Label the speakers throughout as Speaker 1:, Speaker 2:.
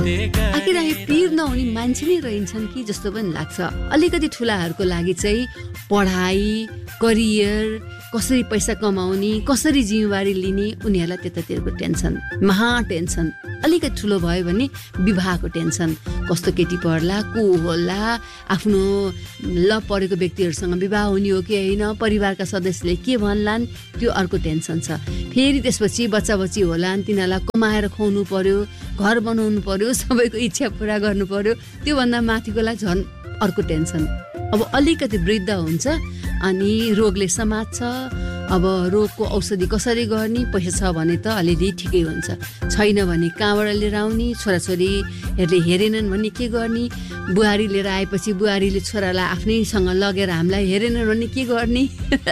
Speaker 1: आखिर हामी पिर नहुने मान्छे नै रहन्छन् कि जस्तो पनि लाग्छ। अलिकति ठुलाहरूको लागि चाहिँ पढाइ, करियर, कसरी पैसा कमाउने, कसरी जिम्मेवारी लिने, उनीहरूलाई त्यतातिरको टेन्सन, महा टेन्सन। अलिकति ठुलो भयो भने विवाहको टेन्सन, कस्तो केटी पर्ला, को होला, आफ्नो पढेको व्यक्तिहरूसँग विवाह हुने हो कि होइन, परिवारका सदस्यले के भन्लान्, त्यो अर्को टेन्सन छ। फेरि त्यसपछि बच्चा बच्ची होलान्, तिनीहरूलाई कमाएर खुवाउनु पर्यो, घर बनाउनु पर्यो, सबैको इच्छा पुरा गर्नु पर्यो, त्योभन्दा माथिकोलाई झन् अर्को टेन्सन। अब अलिकति वृद्ध हुन्छ अनि रोगले समात्छ। अब रोगको औषधि कसरी गर्ने, पैसा छ भने त अलिअलि ठिकै हुन्छ, छैन भने कहाँबाट लिएर आउने, छोराछोरीहरूले हेरेनन् भने के गर्ने, बुहारी लिएर आएपछि बुहारीले छोरालाई आफ्नैसँग लगेर हामीलाई हेरेनन् भने के गर्ने।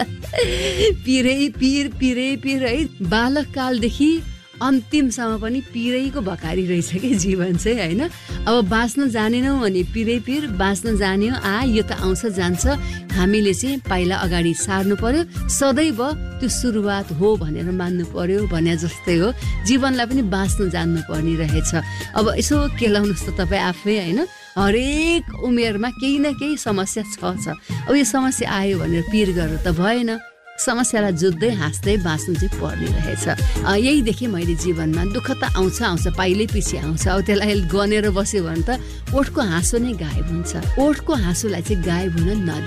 Speaker 1: पिरै है। बालककालदेखि अन्तिमसम्म पनि पिरैको भकारी रहेछ कि जीवन चाहिँ, होइन। अब बाँच्न जानेनौँ भने पिर, बाँच्न जान्यो यो त आउँछ जान्छ, हामीले चाहिँ पाइला अगाडि सार्नु पर्यो। सदैव त्यो सुरुवात हो भनेर मान्नु पर्यो भने जस्तै हो, जीवनलाई पनि बाँच्न जान्नु पर्ने रहेछ। अब यसो केलाउनुहोस् त तपाईँ आफै, होइन। हरेक उमेरमा केही न केही समस्या छ। अब यो समस्या आयो भनेर पिर गरेर त भएन, समस्यालाई जुझ्दै हाँस्दै बाँच्नु चाहिँ पर्ने रहेछ। यही देखेँ मैले जीवनमा। दुःख त आउँछ पाइलै पछि आउँछ। अब त्यसलाई गनेर बस्यो भने त ओठको हाँसो नै गायब हुन्छ। ओठको हाँसोलाई चाहिँ गायब हुन नदिनु।